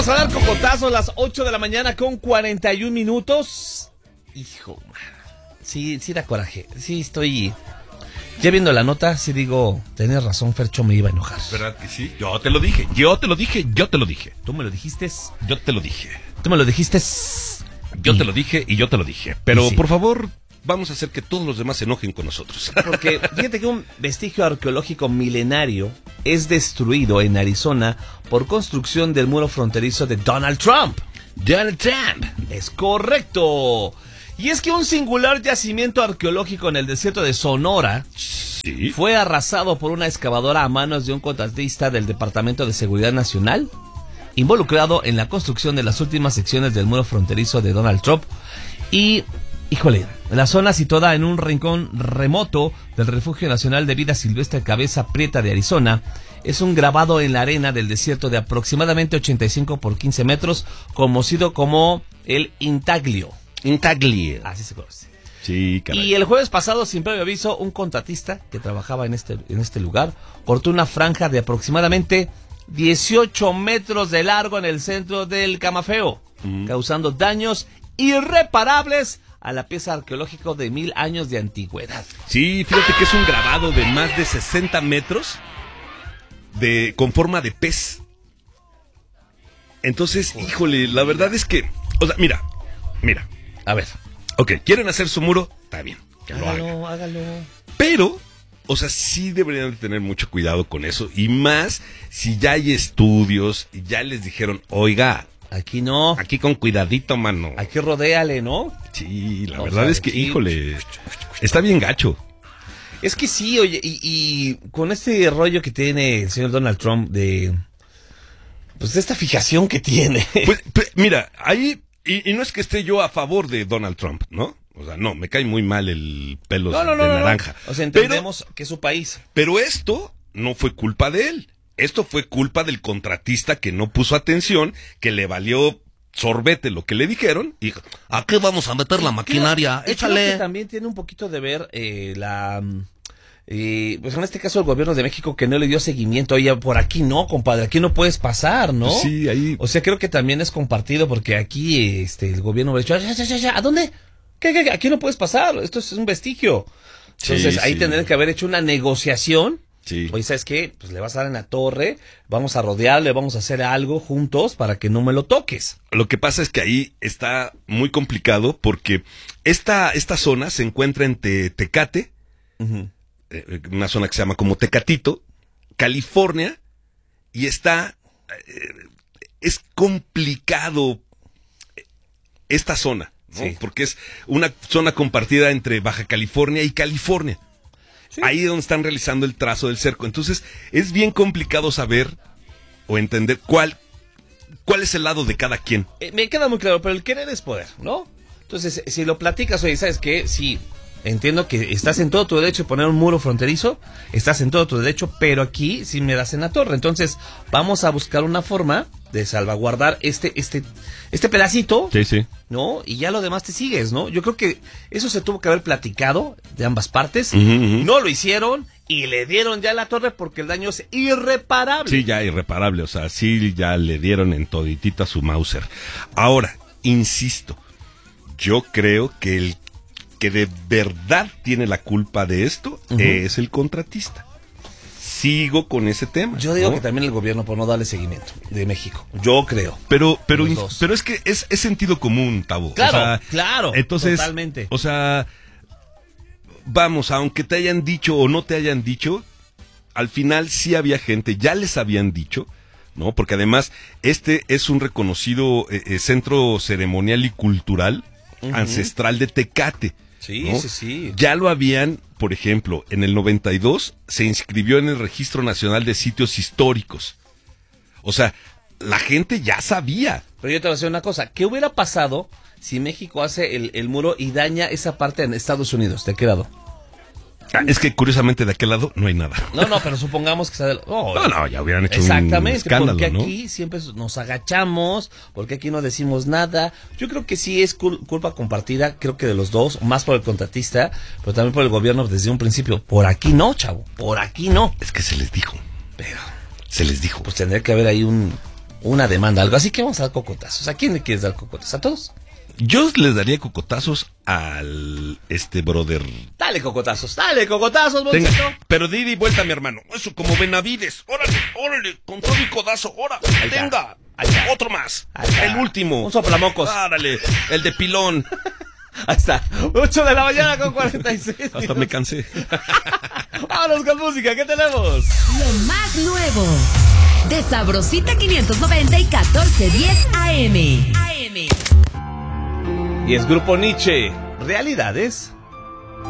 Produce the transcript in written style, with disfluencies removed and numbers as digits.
Vamos a dar cocotazos las 8 de la mañana con 41 minutos. Hijo, sí da coraje. Sí estoy... Ya viendo la nota, sí digo, tenés razón, Fercho, me iba a enojar. ¿Verdad que sí? Yo te lo dije. Tú me lo dijiste. Yo te lo dije. Tú me lo dijiste. Yo te lo dije y yo te lo dije. Pero sí. Por favor, vamos a hacer que todos los demás se enojen con nosotros. Porque fíjate que un vestigio arqueológico milenario es destruido en Arizona por construcción del muro fronterizo de Donald Trump. Donald Trump. Es correcto. Y es que un singular yacimiento arqueológico en el desierto de Sonora fue arrasado por una excavadora a manos de un contratista del Departamento de Seguridad Nacional, involucrado en la construcción de las últimas secciones del muro fronterizo de Donald Trump. Y, híjole, la zona situada en un rincón remoto del Refugio Nacional de Vida Silvestre Cabeza Prieta de Arizona, es un grabado en la arena del desierto de aproximadamente 85 por 15 metros, conocido como el Intaglio. Así se conoce. Sí, caray. Y el jueves pasado, sin previo aviso, un contratista que trabajaba en este lugar cortó una franja de aproximadamente 18 metros de largo en el centro del Camafeo, causando daños irreparables a la pieza arqueológica de 1000 años de antigüedad. Sí, fíjate que es un grabado de más de 60 metros con forma de pez. Entonces, híjole, la verdad es que, o sea, mira. A ver. Ok, ¿quieren hacer su muro? Está bien, que lo hagan. Hágalo. Pero, o sea, sí deberían de tener mucho cuidado con eso. Y más si ya hay estudios y ya les dijeron, oiga, aquí no. Aquí con cuidadito, mano. Aquí rodéale, ¿no? Sí, la verdad es que, híjole, está bien gacho. Es que sí, oye, y con este rollo que tiene el señor Donald Trump de... Pues de esta fijación que tiene. Pues mira, ahí... Y no es que esté yo a favor de Donald Trump, ¿no? O sea, no, me cae muy mal el pelo de naranja. O sea, entendemos que es su país. Pero esto no fue culpa de él. Esto fue culpa del contratista que no puso atención, que le valió sorbete lo que le dijeron. Y dijo, ¿a qué vamos a meter la maquinaria? Échale. Creo que también tiene un poquito de ver pues en este caso el gobierno de México que no le dio seguimiento. Oye, por aquí no, compadre, aquí no puedes pasar, ¿no? Pues sí, ahí. O sea, creo que también es compartido porque aquí el gobierno ha dicho, ya, ¿a dónde? ¿Qué? Aquí no puedes pasar, esto es un vestigio. Entonces ahí tendrían que haber hecho una negociación. Sí. Oye, ¿sabes qué? Pues le vas a dar en la torre, vamos a rodearle, vamos a hacer algo juntos para que no me lo toques. Lo que pasa es que ahí está muy complicado porque esta zona se encuentra entre Tecate, una zona que se llama como Tecatito, California, y es complicado esta zona, ¿no? Sí. Porque es una zona compartida entre Baja California y California. Sí. Ahí es donde están realizando el trazo del cerco. Entonces, es bien complicado saber o entender cuál es el lado de cada quien. Me queda muy claro, pero el querer es poder, ¿no? Entonces, si lo platicas, oye, ¿sabes qué? Sí, entiendo que estás en todo tu derecho de poner un muro fronterizo, estás en todo tu derecho, pero aquí sí me das en la torre. Entonces, vamos a buscar una forma de salvaguardar este pedacito, sí, ¿no? Y ya lo demás te sigues, ¿no? Yo creo que eso se tuvo que haber platicado de ambas partes. No lo hicieron y le dieron ya la torre porque el daño es irreparable. Sí, ya irreparable, o sea, sí ya le dieron en toditita su Mauser. Ahora, insisto, yo creo que el que de verdad tiene la culpa de esto es el contratista. Sigo con ese tema. Yo digo que también el gobierno por no darle seguimiento de México. Yo creo. Pero es que es sentido común, Tabo. Claro, o sea, claro. Entonces, totalmente. O sea, vamos, aunque te hayan dicho o no te hayan dicho, al final sí había gente, ya les habían dicho, ¿no? Porque además este es un reconocido centro ceremonial y cultural ancestral de Tecate. Sí, ¿no? sí. Ya lo habían, por ejemplo, en el 92 se inscribió en el Registro Nacional de Sitios Históricos. O sea, la gente ya sabía. Pero yo te voy a decir una cosa, ¿qué hubiera pasado si México hace el muro y daña esa parte en Estados Unidos? ¿De qué lado? Es que curiosamente de aquel lado no hay nada. No, pero supongamos que está No, ya hubieran hecho un escándalo, porque ¿no? aquí siempre nos agachamos, porque aquí no decimos nada. Yo creo que sí es culpa compartida, creo que de los dos, más por el contratista, pero también por el gobierno desde un principio. Por aquí no, chavo, por aquí no. Es que se les dijo. Pero se les dijo. Pues tendría que haber ahí una demanda, algo así que vamos a dar cocotazos. ¿A quién le quieres dar cocotazos? ¿A todos? Yo les daría cocotazos al brother. Dale cocotazos, Monchito. Pero di y vuelta, mi hermano. Eso, como Benavides. Órale, con todo y codazo. Órale, venga. Otro más. El último. Un soplamocos. Árale, el de pilón. Ahí está. 8 de la mañana con 46. Hasta me cansé. Vámonos con música, ¿qué tenemos? Lo más nuevo de Sabrosita 590 y 1410 AM. Y es Grupo Nietzsche. Realidades.